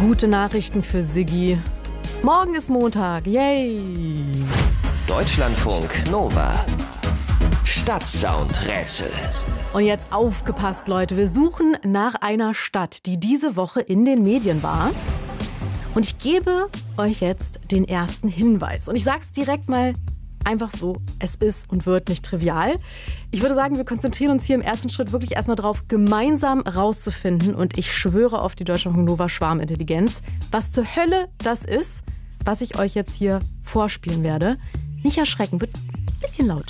Gute Nachrichten für Siggi. Morgen ist Montag. Yay! Deutschlandfunk Nova. Stadtsound-Rätsel. Und jetzt aufgepasst, Leute. Wir suchen nach einer Stadt, die diese Woche in den Medien war. Und ich gebe euch jetzt den ersten Hinweis. Und ich sage es direkt mal einfach so, es ist und wird nicht trivial. Ich würde sagen, wir konzentrieren uns hier im ersten Schritt wirklich erstmal drauf, gemeinsam rauszufinden. Und ich schwöre auf die Deutschlandfunk Nova Schwarmintelligenz, was zur Hölle das ist, was ich euch jetzt hier vorspielen werde. Nicht erschrecken, wird ein bisschen laut.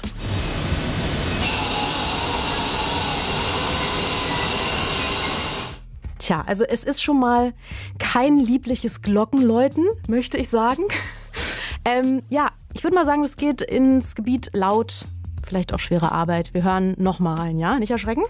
Tja, also es ist schon mal kein liebliches Glockenläuten, möchte ich sagen. Ich würde mal sagen, das geht ins Gebiet laut, vielleicht auch schwere Arbeit. Wir hören nochmal rein, ja? Nicht erschrecken?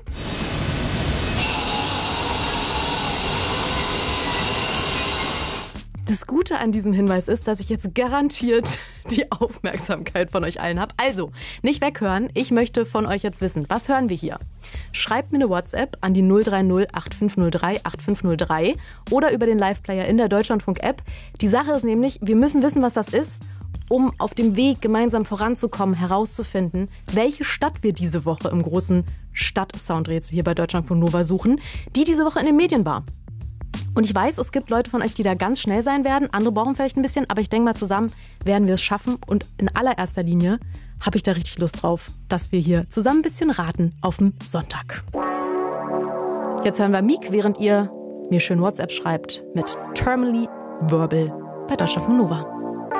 Das Gute an diesem Hinweis ist, dass ich jetzt garantiert die Aufmerksamkeit von euch allen habe. Also, nicht weghören. Ich möchte von euch jetzt wissen, was hören wir hier? Schreibt mir eine WhatsApp an die 030 8503 8503 oder über den Live-Player in der Deutschlandfunk-App. Die Sache ist nämlich, wir müssen wissen, was das ist, um auf dem Weg gemeinsam voranzukommen, herauszufinden, welche Stadt wir diese Woche im großen Stadt-Soundrätsel hier bei Deutschlandfunk Nova suchen, die diese Woche in den Medien war. Und ich weiß, es gibt Leute von euch, die da ganz schnell sein werden. Andere brauchen vielleicht ein bisschen, aber ich denke mal, zusammen werden wir es schaffen. Und in allererster Linie habe ich da richtig Lust drauf, dass wir hier zusammen ein bisschen raten auf dem Sonntag. Jetzt hören wir Meek, während ihr mir schön WhatsApp schreibt mit Terminally Verbal bei Deutschlandfunk Nova.